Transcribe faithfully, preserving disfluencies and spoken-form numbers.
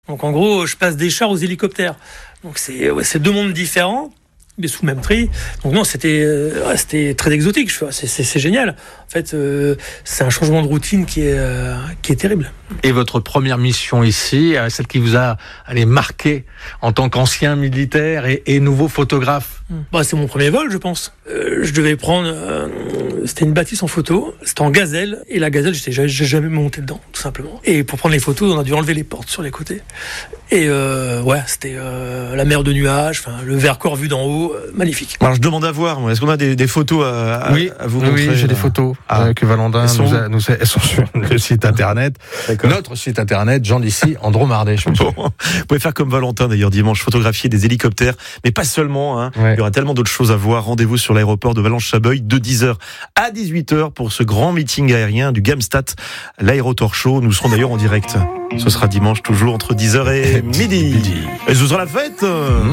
Donc en gros, je passe des chars aux hélicoptères. Donc c'est, ouais, c'est deux mondes différents, mais sous le même tri. Donc non, c'était, euh, c'était très exotique. Je fais, c'est, c'est, c'est génial. En fait, euh, c'est un changement de routine qui est, euh, qui est terrible. Et votre première mission ici, euh, celle qui vous a allez, marqué en tant qu'ancien militaire et, et nouveau photographe? Bah, c'est mon premier vol, je pense. Euh, je devais prendre... Euh, c'était une bâtisse en photo. C'était en gazelle. Et la gazelle, j'étais, j'ai jamais monté dedans, tout simplement. Et pour prendre les photos, on a dû enlever les portes sur les côtés. Et euh, ouais, c'était euh, la mer de nuages, le Vercors vu d'en haut, euh, magnifique. Alors je demande à voir, est-ce qu'on a des, des photos à, à, oui, à vous oui, montrer? Oui, j'ai des photos ah. euh, que Valentin elles nous a, nous a, elles sont sur le site internet. D'accord. Notre site internet, Jean d'ici, Andromardé. Bon, vous pouvez faire comme Valentin d'ailleurs dimanche, photographier des hélicoptères, mais pas seulement. Hein. Ouais. Il y aura tellement d'autres choses à voir. Rendez-vous sur l'aéroport de Valence-Chabeuil de dix heures à dix-huit heures pour ce grand meeting aérien du Gamstat, l'Aérotor Show. Nous serons d'ailleurs en direct. Ce sera dimanche toujours entre dix heures et midi. Et ce sera la fête.